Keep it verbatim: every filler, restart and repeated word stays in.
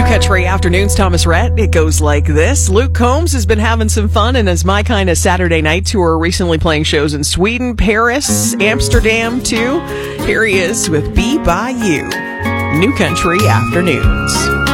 Country Afternoons, Thomas Rhett. It goes like this. Luke Combs has been having some fun and is My Kind of Saturday Night Tour, recently playing shows in Sweden, Paris, Amsterdam, too. Here he is with Be By You. New Country Afternoons.